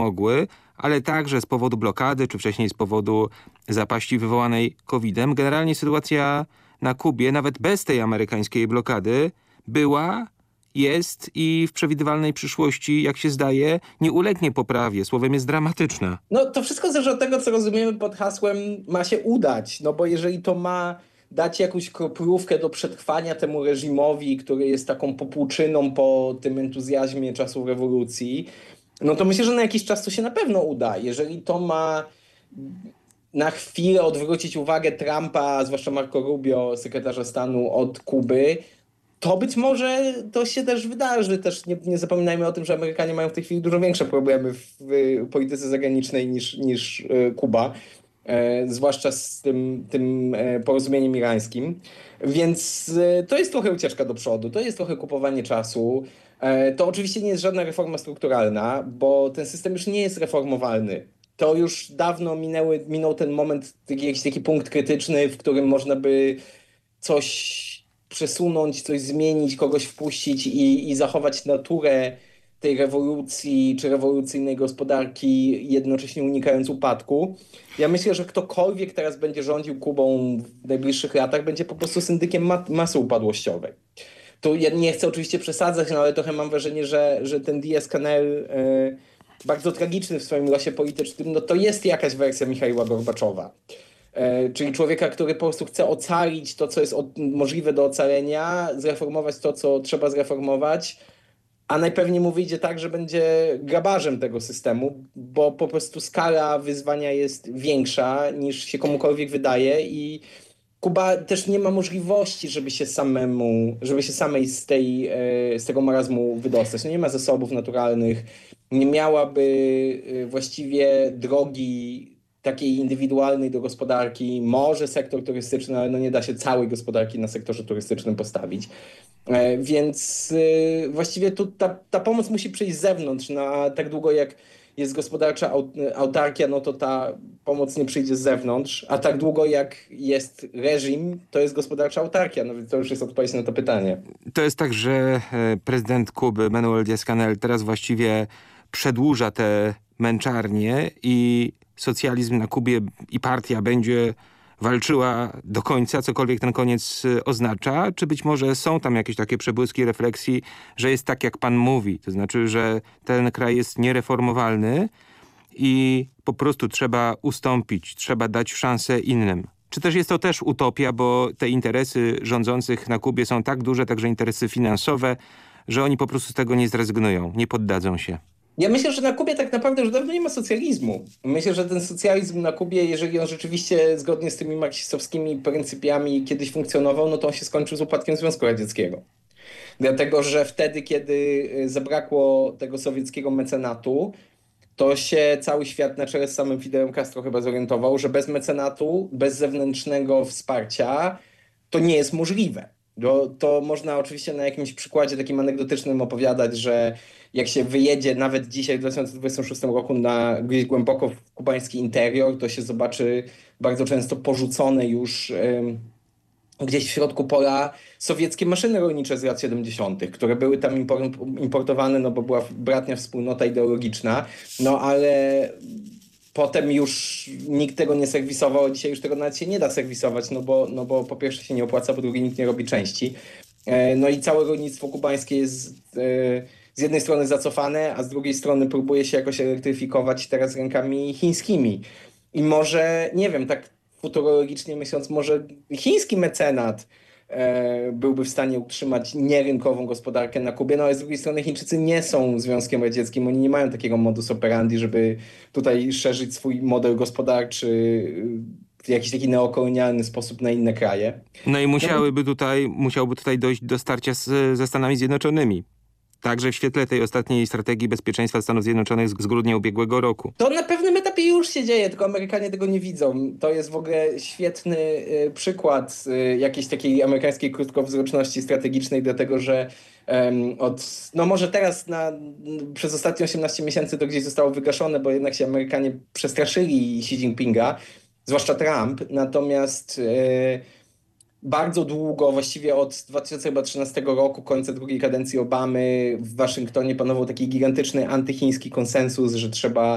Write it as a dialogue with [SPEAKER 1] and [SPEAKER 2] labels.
[SPEAKER 1] pomogły, ale także z powodu blokady, czy wcześniej z powodu zapaści wywołanej COVID-em. Generalnie sytuacja na Kubie, nawet bez tej amerykańskiej blokady, była, jest i w przewidywalnej przyszłości, jak się zdaje, nie ulegnie poprawie. Słowem, jest dramatyczna.
[SPEAKER 2] No to wszystko zależy od tego, co rozumiemy pod hasłem ma się udać, no bo jeżeli to ma dać jakąś kroplówkę do przetrwania temu reżimowi, który jest taką popłuczyną po tym entuzjazmie czasów rewolucji, no to myślę, że na jakiś czas to się na pewno uda. Jeżeli to ma na chwilę odwrócić uwagę Trumpa, zwłaszcza Marco Rubio, sekretarza stanu, od Kuby, to być może to się też wydarzy. Też nie zapominajmy o tym, że Amerykanie mają w tej chwili dużo większe problemy w polityce zagranicznej niż Kuba. Zwłaszcza z tym porozumieniem irańskim. Więc to jest trochę ucieczka do przodu, to jest trochę kupowanie czasu. To oczywiście nie jest żadna reforma strukturalna, bo ten system już nie jest reformowalny. To już dawno minął ten moment, jakiś taki punkt krytyczny, w którym można by coś przesunąć, coś zmienić, kogoś wpuścić i zachować naturę tej rewolucji czy rewolucyjnej gospodarki, jednocześnie unikając upadku. Ja myślę, że ktokolwiek teraz będzie rządził Kubą w najbliższych latach, będzie po prostu syndykiem masy upadłościowej. Tu ja nie chcę oczywiście przesadzać, no ale trochę mam wrażenie, że ten Diaz-Canel, bardzo tragiczny w swoim losie politycznym, no to jest jakaś wersja Michaiła Gorbaczowa. Czyli człowieka, który po prostu chce ocalić to, co jest możliwe do ocalenia, zreformować to, co trzeba zreformować, a najpewniej mu wyjdzie tak, że będzie grabarzem tego systemu, bo po prostu skala wyzwania jest większa niż się komukolwiek wydaje i Kuba też nie ma możliwości, żeby się samej z tego marazmu wydostać. No nie ma zasobów naturalnych, nie miałaby właściwie drogi takiej indywidualnej do gospodarki, może sektor turystyczny, ale no nie da się całej gospodarki na sektorze turystycznym postawić. Więc właściwie tu ta pomoc musi przyjść z zewnątrz. No, a tak długo jak jest gospodarcza autarkia, no to ta pomoc nie przyjdzie z zewnątrz, a tak długo jak jest reżim, to jest gospodarcza autarkia. No więc to już jest odpowiedź na to pytanie.
[SPEAKER 1] To jest tak, że prezydent Kuby, Manuel Diaz-Canel, teraz właściwie przedłuża te męczarnie i socjalizm na Kubie i partia będzie walczyła do końca, cokolwiek ten koniec oznacza, czy być może są tam jakieś takie przebłyski refleksji, że jest tak, jak pan mówi, to znaczy, że ten kraj jest niereformowalny i po prostu trzeba ustąpić, trzeba dać szansę innym. Czy też jest to też utopia, bo te interesy rządzących na Kubie są tak duże, także interesy finansowe, że oni po prostu z tego nie zrezygnują, nie poddadzą się?
[SPEAKER 2] Ja myślę, że na Kubie tak naprawdę już dawno nie ma socjalizmu. Myślę, że ten socjalizm na Kubie, jeżeli on rzeczywiście zgodnie z tymi marksistowskimi pryncypiami kiedyś funkcjonował, no to on się skończył z upadkiem Związku Radzieckiego. Dlatego, że wtedy, kiedy zabrakło tego sowieckiego mecenatu, to się cały świat na czele z samym Fidelem Castro chyba zorientował, że bez mecenatu, bez zewnętrznego wsparcia to nie jest możliwe. To można oczywiście na jakimś przykładzie takim anegdotycznym opowiadać, że jak się wyjedzie nawet dzisiaj w 2026 roku gdzieś głęboko w kubański interior, to się zobaczy bardzo często porzucone już gdzieś w środku pola sowieckie maszyny rolnicze z lat 70., które były tam importowane, no bo była bratnia wspólnota ideologiczna, no ale potem już nikt tego nie serwisował, a dzisiaj już tego nawet się nie da serwisować, no bo po pierwsze się nie opłaca, po drugie nikt nie robi części. No i całe rolnictwo kubańskie jest z jednej strony zacofane, a z drugiej strony próbuje się jakoś elektryfikować teraz rękami chińskimi. I może, nie wiem, tak futurologicznie myśląc, może chiński mecenat byłby w stanie utrzymać nierynkową gospodarkę na Kubie, no ale z drugiej strony Chińczycy nie są Związkiem Radzieckim, oni nie mają takiego modus operandi, żeby tutaj szerzyć swój model gospodarczy w jakiś taki neokolonialny sposób na inne kraje.
[SPEAKER 1] No i musiałby tutaj dojść do starcia ze Stanami Zjednoczonymi. Także w świetle tej ostatniej strategii bezpieczeństwa Stanów Zjednoczonych z grudnia ubiegłego roku.
[SPEAKER 2] To na pewnym etapie już się dzieje, tylko Amerykanie tego nie widzą. To jest w ogóle świetny przykład jakiejś takiej amerykańskiej krótkowzroczności strategicznej, dlatego że no może teraz przez ostatnie 18 miesięcy to gdzieś zostało wygaszone, bo jednak się Amerykanie przestraszyli Xi Jinpinga, zwłaszcza Trump, natomiast bardzo długo, właściwie od 2013 roku, końca drugiej kadencji Obamy, w Waszyngtonie panował taki gigantyczny antychiński konsensus, że trzeba